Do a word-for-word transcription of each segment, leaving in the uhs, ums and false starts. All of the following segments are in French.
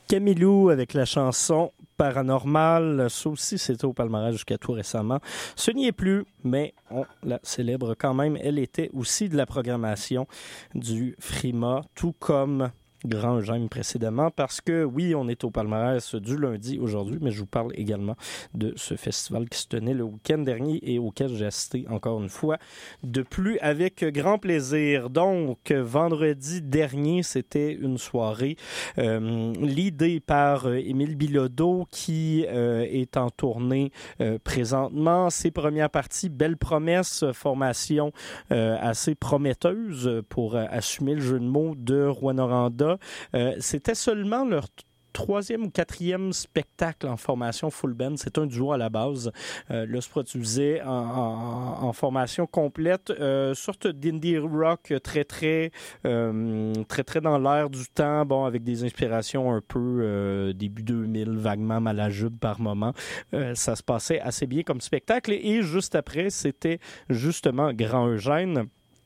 Camilou avec la chanson Paranormal. Ça aussi, c'était au palmarès jusqu'à tout récemment. Ce n'y est plus, mais on la célèbre quand même. Elle était aussi de la programmation du Frima, tout comme Grand Eugène précédemment, parce que oui, on est au palmarès du lundi aujourd'hui, mais je vous parle également de ce festival qui se tenait le week-end dernier et auquel j'ai assisté encore une fois de plus avec grand plaisir. Donc, vendredi dernier, c'était une soirée euh, l'idée par euh, Émile Bilodeau qui euh, est en tournée euh, présentement. Ses premières parties, belle promesse, formation euh, assez prometteuse pour euh, assumer le jeu de mots de Rwanda. Euh, c'était seulement leur t- troisième ou quatrième spectacle en formation full band. C'est un duo à la base. Euh, là, se produisait en, en, en formation complète. Euh, sorte d'indie rock très, très, euh, très, très dans l'air du temps. Bon, avec des inspirations un peu euh, début deux mille, vaguement Malajube par moment. Euh, ça se passait assez bien comme spectacle. Et, et juste après, c'était justement Grand Eugène.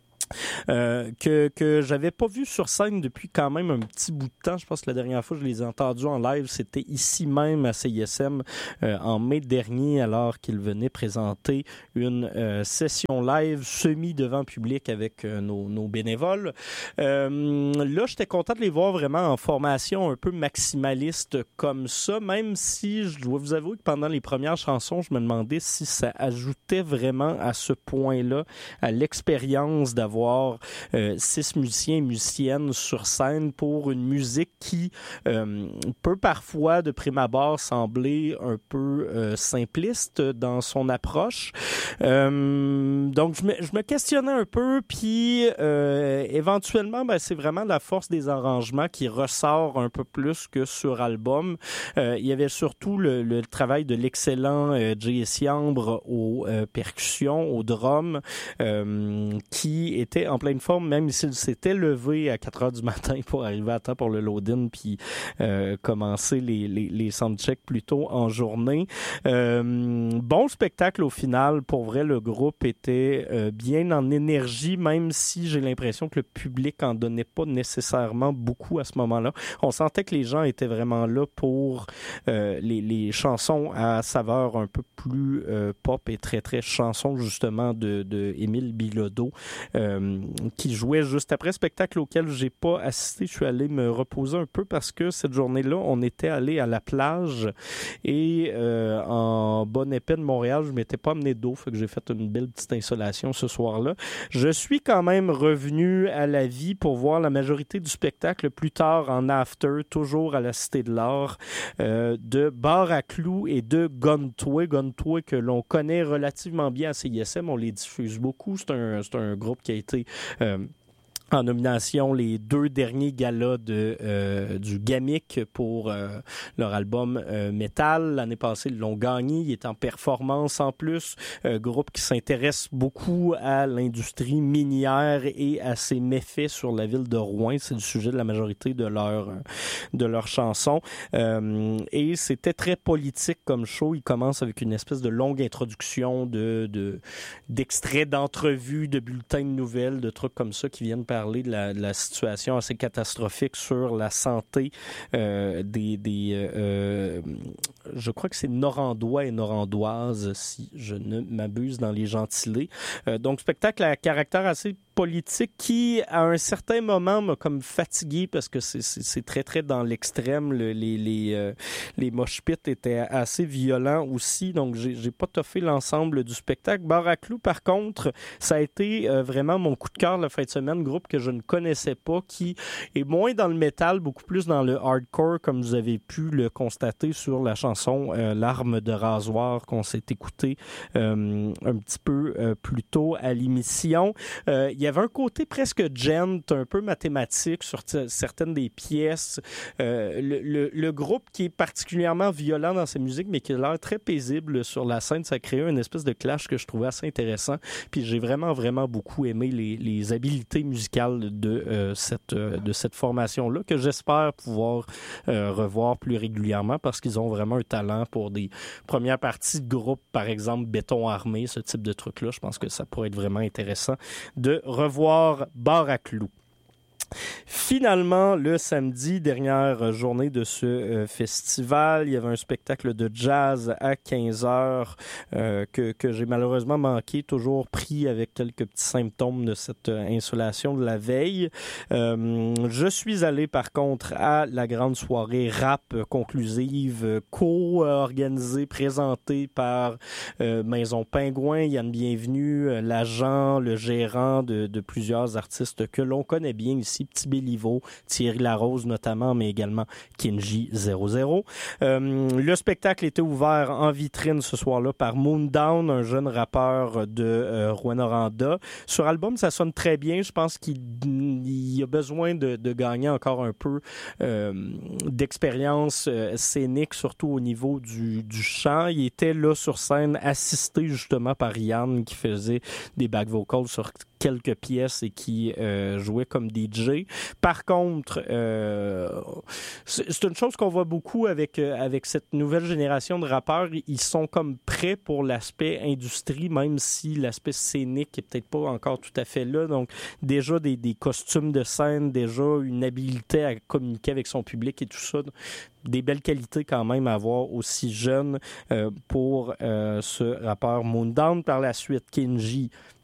Euh, que que j'avais pas vu sur scène depuis quand même un petit bout de temps. Je pense que la dernière fois que je les ai entendus en live, c'était ici même à C I S M euh, en mai dernier, alors qu'ils venaient présenter une euh, session live semi devant public avec euh, nos, nos bénévoles. Euh, là, j'étais content de les voir vraiment en formation un peu maximaliste comme ça, même si je dois vous avouer que pendant les premières chansons, je me demandais si ça ajoutait vraiment à ce point-là à l'expérience d'avoir Euh, six musiciens et musiciennes sur scène pour une musique qui euh, peut parfois, de prime abord, sembler un peu euh, simpliste dans son approche. Euh, donc, je me, je me questionnais un peu, puis euh, éventuellement, ben, c'est vraiment la force des arrangements qui ressort un peu plus que sur album. Euh, il y avait surtout le, le travail de l'excellent euh, Jay Siambre aux euh, percussions, aux drums, euh, qui était en pleine forme, même s'il s'était levé à quatre heures du matin pour arriver à temps pour le load-in puis euh, commencer les, les, les soundchecks plus tôt en journée. Euh, bon spectacle au final. Pour vrai, le groupe était euh, bien en énergie, même si j'ai l'impression que le public en donnait pas nécessairement beaucoup à ce moment-là. On sentait que les gens étaient vraiment là pour euh, les, les chansons à saveur un peu plus euh, pop et très, très chansons justement de, de Émile Bilodeau. Euh, qui jouait juste après, spectacle auquel j'ai pas assisté. Je suis allé me reposer un peu parce que cette journée-là, on était allé à la plage et euh, en bonne épée de Montréal, je m'étais pas amené d'eau, fait que j'ai fait une belle petite insolation ce soir-là. Je suis quand même revenu à la vie pour voir la majorité du spectacle plus tard en after, toujours à la Cité de l'Art, euh, de Bar à Clous et de Gontoy. Gontoy que l'on connaît relativement bien à C I S M, on les diffuse beaucoup. C'est un, c'est un groupe qui a été Euh, en nomination les deux derniers galas de, euh, du Gamic pour euh, leur album euh, Metal. L'année passée, ils l'ont gagné. Il est en performance en plus. Euh, groupe qui s'intéresse beaucoup à l'industrie minière et à ses méfaits sur la ville de Rouen. C'est le sujet de la majorité de leurs de leurs chansons. Euh, et c'était très politique comme show. Il commence avec une espèce de longue introduction de, de, d'extraits d'entrevues, de bulletins de nouvelles, de trucs comme ça qui viennent parler de la, de la situation assez catastrophique sur la santé euh, des, des euh, je crois que c'est Norandois et Norandoises, si je ne m'abuse, dans les gentilés. Euh, donc, spectacle à caractère assez politique qui, à un certain moment, m'a comme fatigué parce que c'est, c'est, c'est très, très dans l'extrême. Le, les les, euh, les mosh pits étaient assez violents aussi, donc j'ai, j'ai pas toffé l'ensemble du spectacle. Bar à Clous, par contre, ça a été euh, vraiment mon coup de cœur la fin de semaine, groupe que je ne connaissais pas, qui est moins dans le métal, beaucoup plus dans le hardcore, comme vous avez pu le constater sur la chanson euh, L'arme de rasoir qu'on s'est écouté euh, un petit peu euh, plus tôt à l'émission. Euh, il y avait un côté presque gent, un peu mathématique sur t- certaines des pièces. Euh, le, le, le groupe qui est particulièrement violent dans sa musique, mais qui a l'air très paisible sur la scène, ça a créé une espèce de clash que je trouvais assez intéressant. Puis j'ai vraiment, vraiment beaucoup aimé les, les habiletés musicales de, euh, cette, euh, de cette formation-là, que j'espère pouvoir euh, revoir plus régulièrement parce qu'ils ont vraiment un talent pour des premières parties de groupe, par exemple Béton Armé, ce type de truc-là. Je pense que ça pourrait être vraiment intéressant de revoir Bar à Clous. Finalement, le samedi, dernière journée de ce euh, festival, il y avait un spectacle de jazz à quinze heures euh, que, que j'ai malheureusement manqué, toujours pris avec quelques petits symptômes de cette euh, insolation de la veille. Euh, je suis allé par contre à la grande soirée rap conclusive, co-organisée, présentée par euh, Maison Pingouin, Yann Bienvenu, l'agent, le gérant de, de plusieurs artistes que l'on connaît bien ici, Petit Béliveau, Thierry Larose notamment, mais également Kinji zéro zéro. Euh, le spectacle était ouvert en vitrine ce soir-là par Moondown, un jeune rappeur de euh, Rouyn-Noranda. Sur album, ça sonne très bien. Je pense qu'il il a besoin de, de gagner encore un peu euh, d'expérience euh, scénique, surtout au niveau du, du chant. Il était là sur scène, assisté justement par Yann, qui faisait des back vocals sur quelques pièces et qui euh, jouait comme D J. Par contre, euh, c'est, c'est une chose qu'on voit beaucoup avec, euh, avec cette nouvelle génération de rappeurs. Ils sont comme prêts pour l'aspect industrie, même si l'aspect scénique est peut-être pas encore tout à fait là. Donc, déjà des, des costumes de scène, déjà une habileté à communiquer avec son public et tout ça. Des belles qualités quand même à avoir aussi jeune euh, pour euh, ce rappeur Moondown. Par la suite, Kinji